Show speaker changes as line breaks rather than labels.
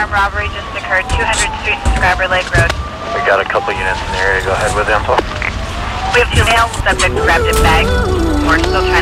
armed robbery just occurred, 200th Street and Scriber Lake Road.
We got a couple units in the area. Go ahead with info.
We have 2 male subjects grabbed in bag. We're still trying